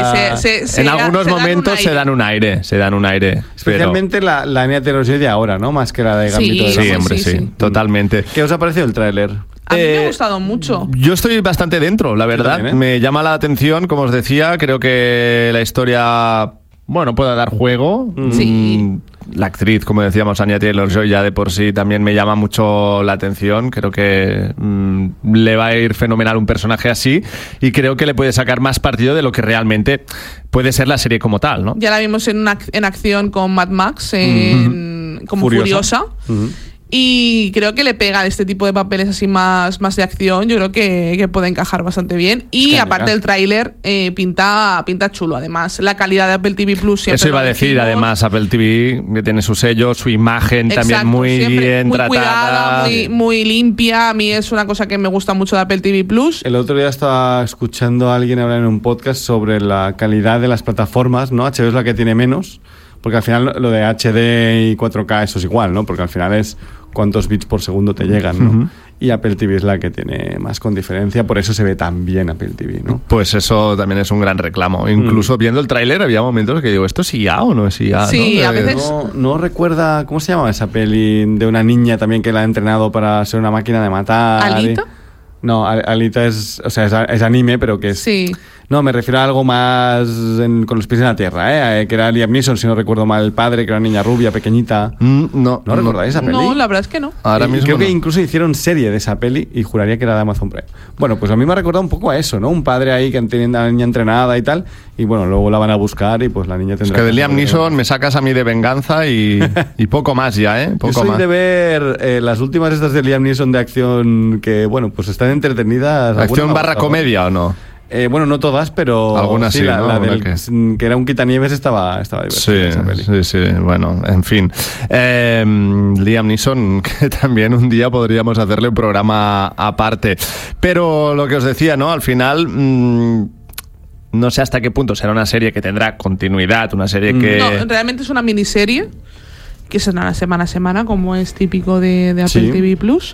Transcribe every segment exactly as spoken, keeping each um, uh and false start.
se, se, se, en se, algunos se momentos dan se dan un aire, se dan un aire. Especialmente pero... la, la Anya Taylor-Joy de ahora, ¿no? Más que la de Gambito sí, de Dama. Sí, hombre, sí, sí, sí, totalmente. ¿Qué os ha parecido el tráiler? A mí eh, me ha gustado mucho. Yo estoy bastante dentro, la verdad. También, ¿eh? Me llama la atención, como os decía, creo que la historia, bueno, puede dar juego. Sí. La actriz, como decíamos, Anya Taylor-Joy, ya de por sí también me llama mucho la atención. Creo que mmm, le va a ir fenomenal un personaje así y creo que le puede sacar más partido de lo que realmente puede ser la serie como tal, ¿no? Ya la vimos en, una, en acción con Mad Max, en, mm-hmm. como Furiosa. Furiosa. Mm-hmm. Y creo que le pega este tipo de papeles así más, más de acción. Yo creo que, que puede encajar bastante bien. Y es aparte el tráiler eh, pinta, pinta chulo. Además, la calidad de Apple T V Plus siempre. Eso iba a decir, decimos. Además, Apple T V que tiene su sello, su imagen. Exacto, también muy bien muy tratada. Cuidada, muy, muy limpia. A mí es una cosa que me gusta mucho de Apple T V Plus. El otro día estaba escuchando a alguien hablar en un podcast sobre la calidad de las plataformas, ¿no? H B O es la que tiene menos. Porque al final lo de H D y cuatro K eso es igual, ¿no? Porque al final es cuántos bits por segundo te llegan, ¿no? Uh-huh. Y Apple T V es la que tiene más con diferencia, por eso se ve tan bien Apple T V, ¿no? Pues eso también es un gran reclamo. Incluso mm. viendo el tráiler había momentos que digo, ¿esto es I A o no es I A? Sí, ¿no? a veces... No, no recuerda, ¿cómo se llama esa peli de una niña también que la ha entrenado para ser una máquina de matar? ¿Alita? No, Alita es, o sea, es, es anime, pero que es... Sí. No, me refiero a algo más en, con los pies en la tierra, ¿eh? Que era Liam Neeson, si no recuerdo mal, el padre, que era una niña rubia, pequeñita. Mm, no. ¿No recordáis esa peli? No, la verdad es que no. Ahora y, mismo creo no. que incluso hicieron serie de esa peli y juraría que era de Amazon Prime. Bueno, pues a mí me ha recordado un poco a eso, ¿no? Un padre ahí que tiene a la niña entrenada y tal, y bueno, luego la van a buscar y pues la niña tendrá... Es que de Liam Neeson me sacas a mí de venganza y, y poco más ya, ¿eh? Poco Yo soy más. de ver eh, las últimas estas de Liam Neeson de acción que, bueno, pues están entretenidas. ¿Acción barra comedia o no? Eh, bueno, no todas, pero algunas sí, sí, la, ¿no? la del, que... que era un quitanieves estaba, estaba divertida sí, esa peli. Sí, sí, bueno, en fin. Eh, Liam Neeson, que también un día podríamos hacerle un programa aparte. Pero lo que os decía, ¿no? Al final... Mmm, no sé hasta qué punto será una serie que tendrá continuidad, una serie que... No, realmente es una miniserie que será semana a semana, como es típico de, de Apple sí. T V Plus.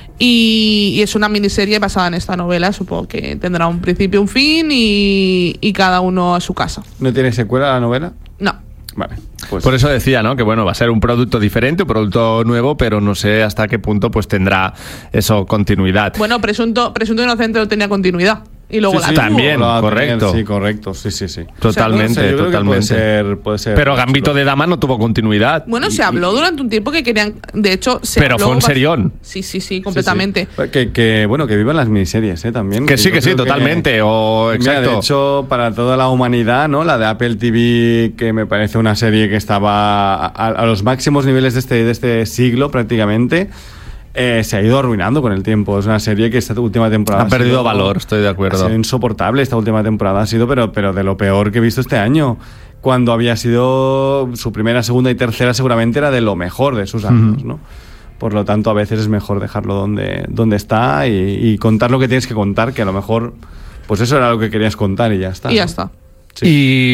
Y, y es una miniserie basada en esta novela. Supongo que tendrá un principio, un fin y, y cada uno a su casa. ¿No tiene secuela la novela? No. Vale. Pues. Por eso decía, ¿no? Que bueno, va a ser un producto diferente, un producto nuevo, pero no sé hasta qué punto pues tendrá eso continuidad. Bueno, Presunto, Presunto Inocente no tenía continuidad. Y luego sí, la sí, también, la correcto. Tener, sí, correcto, sí, sí, sí. Totalmente, o sea, yo creo totalmente. Que puede ser, puede ser pero Gambito chulo. de Dama no tuvo continuidad. Bueno, y, se habló y... durante un tiempo que querían, de hecho, se Pero habló fue un serión. Sí, sí, sí, completamente. Sí, sí. Que, que, bueno, que vivan las miniseries, ¿eh? También. Que sí, que sí, totalmente. Que, o, exacto. Mira, de hecho, para toda la humanidad, ¿no? La de Apple T V, que me parece una serie que estaba a, a los máximos niveles de este, de este siglo, prácticamente. Eh, se ha ido arruinando con el tiempo. Es una serie que esta última temporada ha perdido sido, valor, estoy de acuerdo. Ha sido insoportable esta última temporada, ha sido pero, pero de lo peor que he visto este año. Cuando había sido su primera, segunda y tercera seguramente era de lo mejor de sus años, uh-huh. ¿no? Por lo tanto, a veces es mejor dejarlo donde, donde está y, y contar lo que tienes que contar, que a lo mejor pues eso era lo que querías contar y ya está. Y ya ¿no? está. Sí.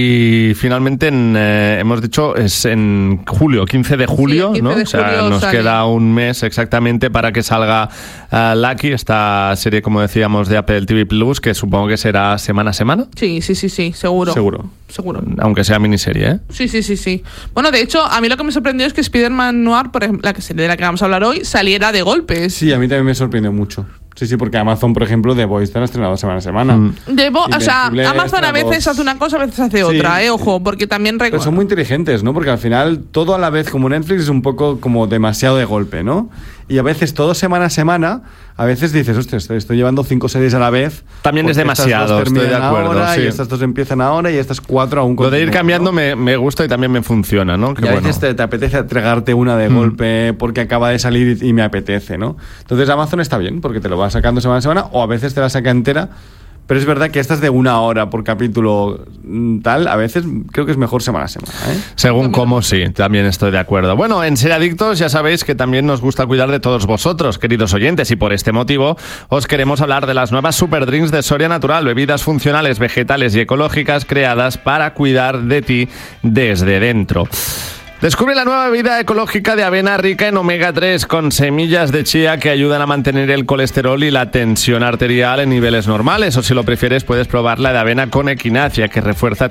Y finalmente en, eh, hemos dicho es en julio, quince de julio, sí, quince ¿no? De o sea, julio nos sale. queda un mes exactamente para que salga uh, Lucky, esta serie, como decíamos, de Apple T V Plus, que supongo que será semana a semana. Sí, sí, sí, sí, seguro. Seguro. Seguro. Aunque sea miniserie, ¿eh? Sí, sí, sí, sí. Bueno, de hecho, a mí lo que me sorprendió es que Spider-Man Noir, por ejemplo, la que de la que vamos a hablar hoy, saliera de golpes. Sí, a mí también me sorprendió mucho. Sí, sí, porque Amazon, por ejemplo, The Voice está estrenado semana a semana. Mm. The Vo- o sea, Amazon a veces hace una cosa, a veces hace otra, sí. eh, ojo, porque también... Rec- Pero son muy inteligentes, ¿no? Porque al final todo a la vez, como Netflix, es un poco como demasiado de golpe, ¿no? Y a veces todo semana a semana, a veces dices, hostia, estoy, estoy llevando cinco series a la vez. También es demasiado, estoy de acuerdo. Ahora, sí. Y estas dos empiezan ahora y estas cuatro aún. Lo de ir continúan, cambiando ¿no? me, me gusta y también me funciona, ¿no? Que y a bueno. veces te, te apetece tragarte una de mm. golpe porque acaba de salir y, y me apetece, ¿no? Entonces Amazon está bien porque te lo va sacando semana a semana o a veces te la saca entera. Pero es verdad que estas de una hora por capítulo tal, a veces creo que es mejor semana a semana, ¿eh? Según cómo, sí, también estoy de acuerdo. Bueno, en Seriadictos ya sabéis que también nos gusta cuidar de todos vosotros, queridos oyentes, y por este motivo os queremos hablar de las nuevas Super Drinks de Soria Natural, bebidas funcionales, vegetales y ecológicas creadas para cuidar de ti desde dentro. Descubre la nueva bebida ecológica de avena rica en omega tres con semillas de chía que ayudan a mantener el colesterol y la tensión arterial en niveles normales. O si lo prefieres, puedes probar la de avena con equinacia que refuerza